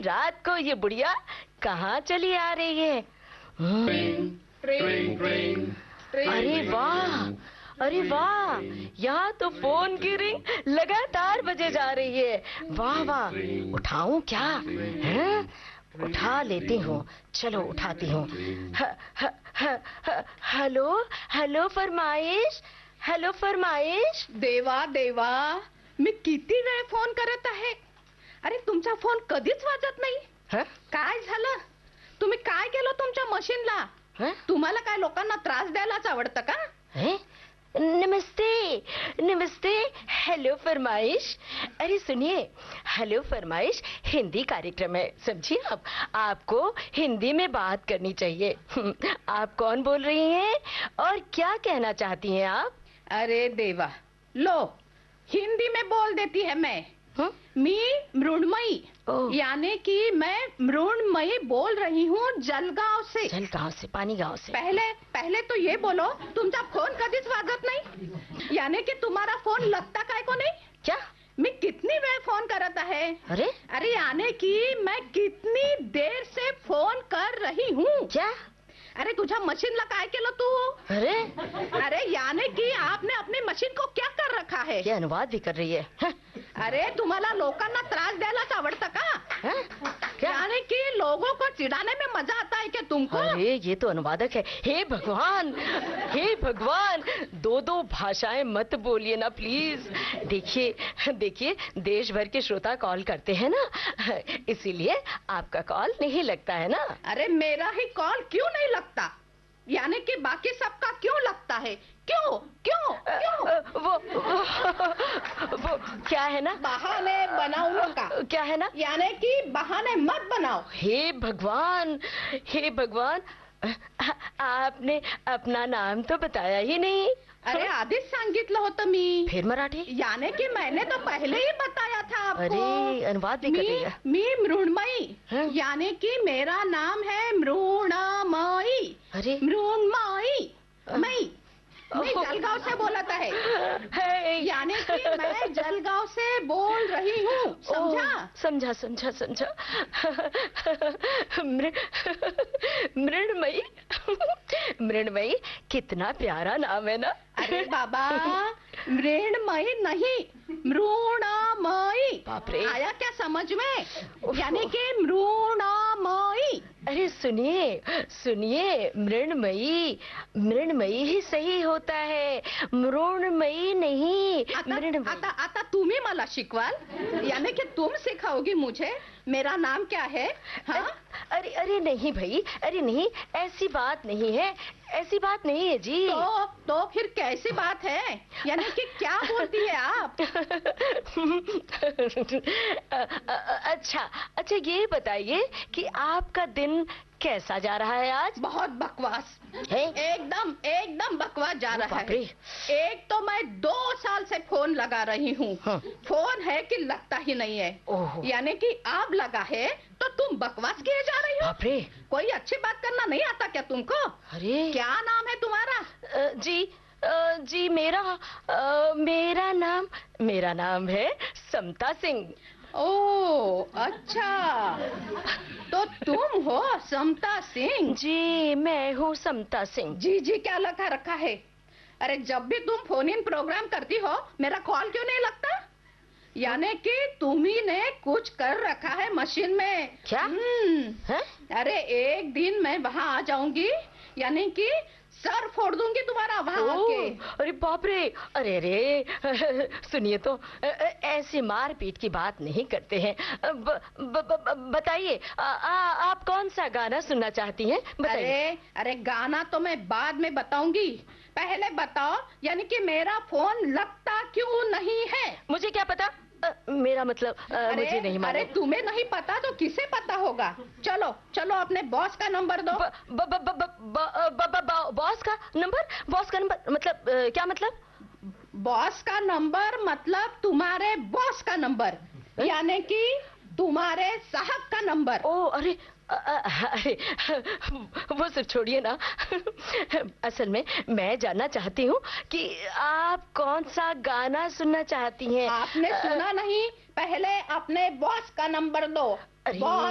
रात को ये बुढ़िया कहाँ चली आ रही है? अरे वाह, अरे वाह, यहाँ तो फोन की रिंग लगातार बजे जा रही है। वाह वाह, उठाऊं क्या? हैं? उठा लेती हूँ, चलो उठाती हूँ। हेलो हेलो फरमाइश, हेलो फरमाइश. देवा देवा, मी किती वेळ फोन करत आहे. अरे तुमचा फोन कधीच वाजत नाही. काय झालं? तुम्ही काय केलं तुमच्या मशीनला? तुम्हाला काय लोकांना त्रास द्यायलाच आवडतं का? नमस्ते नमस्ते, हेलो फरमाइश. अरे सुनिए, हेलो फरमाइश हिंदी कार्यक्रम है, समझिए आप. आपको हिंदी में बात करनी चाहिए. आप कौन बोल रही हैं और क्या कहना चाहती हैं आप? अरे देवा, लो हिंदी में बोल देती है मैं. मी मृण्मयी, यानी कि मैं मृण्मयी बोल रही हूँ जलगांव से. जलगांव से, पानी गांव से. पहले तो ये बोलो, तुमचा फोन कधीच वाजत नाही, यानी कि तुम्हारा फोन लगता काय को नहीं? क्या? मी कितनी वेळ फोन करत आहे. अरे यानी कि मैं कितनी देर से फोन कर रही हूँ. क्या? अरे तुझ्या मशीनला काय केलं तू? अरे यानी कि आपने अपनी मशीन को क्या कर रखा है? ये अनुवाद भी कर रही है. अरे तुम्हाला लोकांना त्रास द्यायलाच आवडतं का? यानी कि लोगों को चिढ़ाने में मजा आता है क्या तुमको? अरे ये तो अनुवादक है. हे भगवान, हे भगवान, दो भाषाएं मत बोलिए ना प्लीज. देखिए देश भर के श्रोता कॉल करते हैं ना, इसीलिए आपका कॉल नहीं लगता है ना. अरे मेरा ही कॉल क्यों नहीं लगता? यानी कि बाकी सबका क्यों लगता है? क्यों क्यों क्यों? वो क्या है ना, बहाने बनाओ नका. क्या है ना, यानी कि बहाने मत बनाओ. हे भगवान, हे भगवान, आपने अपना नाम तो बताया ही नहीं. अरे आधीच सांगितलं होतं मी. फिर मराठी? यानी कि मैंने तो पहले ही बताया था आपको. अरे अनुवाद भी कर रही है. मी मृण्मयी, यानी कि मेरा नाम है मृण्मयी. अरे मृण्मयी, मैं जलगांव से बोलत है. यानी कि मैं जलगांव से बोल रही हूँ. समझा? समझा. मृण्मयी, मृण्मयी कितना प्यारा नाम है ना. अरे बाबा, मृण्मयी नहीं, मृण्मयी. बाप रे, आया क्या समझ में? यानी कि मृण्मयी. अरे सुनिए, मृण्मयी ही सही होता है, मृण्मयी नहीं. आता तुम्ही मला शिकवाल, यानी कि तुम सिखाओगी मुझे. मेरा नाम क्या है? हाँ? अरे नहीं भाई, अरे नहीं, ऐसी बात नहीं है, ऐसी बात नहीं है जी. तो फिर कैसी बात है? यानी कि क्या बोलती है आप? अच्छा ये बताइए कि आपका दिन कैसा जा रहा है आज? बहुत बकवास है. एकदम बकवास जा रहा है. एक तो मैं 2 साल से फोन लगा रही हूँ. फोन है कि लगता ही नहीं है. यानी कि अब लगा है तो तुम बकवास किए जा रही हो. कोई अच्छी बात करना नहीं आता क्या तुमको? अरे क्या नाम है तुम्हारा? जी मेरा नाम है समता सिंह. ओह अच्छा, तो तुम हो समता सिंह? जी मैं हूँ समता सिंह. जी क्या लगा रखा है? अरे जब भी तुम फोन इन प्रोग्राम करती हो, मेरा कॉल क्यों नहीं लगता? यानी कि तुम्ही ने कुछ कर रखा है मशीन में. क्या? अरे एक दिन मैं वहाँ आ जाऊंगी, यानी कि सर फोड़ दूंगी तुम्हारा वहाँ आके. अरे बाप रे, अरे सुनिए तो, ऐसी मारपीट की बात नहीं करते हैं. बताइए आप कौन सा गाना सुनना चाहती हैं? बताइए. अरे गाना तो मैं बाद में बताऊंगी. पहले बताओ, यानी कि मेरा फोन लगता क्यों नहीं है? मुझे क्या पता, मेरा मतलब मुझे नहीं मालूम. अरे तुम्हें नहीं पता तो किसे पता होगा? चलो अपने बॉस का नंबर दो. बॉस का नंबर मतलब क्या मतलब? बॉस का नंबर मतलब तुम्हारे बॉस का नंबर, यानी कि तुम्हारे साहब का नंबर. अरे वो सब छोड़िए ना. असल में मैं जानना चाहती हूँ कि आप कौन सा गाना सुनना चाहती हैं. आपने सुना नहीं? पहले अपने बॉस का नंबर दो. बॉस